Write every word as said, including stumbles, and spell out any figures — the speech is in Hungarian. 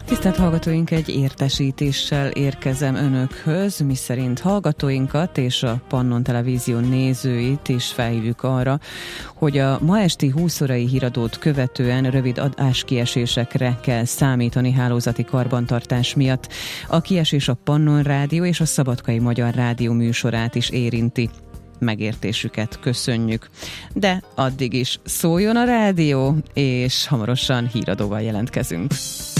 Tisztelt hallgatóink, egy értesítéssel érkezem önökhöz, miszerint hallgatóinkat és a Pannon Televízió nézőit is felhívjuk arra, hogy a ma esti húsz órai híradót követően rövid adáskiesésekre kell számítani hálózati karbantartás miatt. A kiesés a Pannon Rádió és a Szabadkai Magyar Rádió műsorát is érinti. Megértésüket köszönjük. De addig is szóljon a rádió, és hamarosan híradóval jelentkezünk.